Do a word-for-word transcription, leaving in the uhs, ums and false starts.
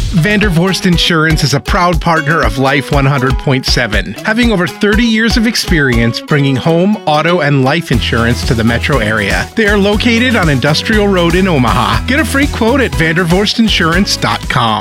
Vandervorst Insurance is a proud partner of Life one hundred point seven, having over thirty years of experience bringing home, auto, and life insurance to the metro area. They are located on Industrial Road in Omaha. Get a free quote at vandervorst insurance dot com.